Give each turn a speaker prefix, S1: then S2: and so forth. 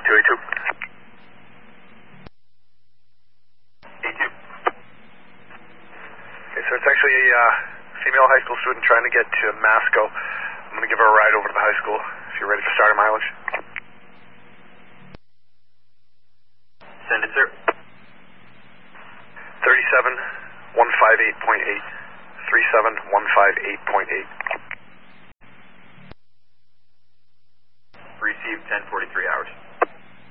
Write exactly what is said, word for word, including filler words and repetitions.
S1: two eight two. eight two. Okay, so it's actually a uh, female high school student trying to get to Masco. I'm going to give her a ride over to the high school. If you're ready for starter mileage.
S2: Send it, sir.
S1: thirty-seven one five eight point eight. thirty-seven one five eight point eight.
S2: Received ten forty-three hours.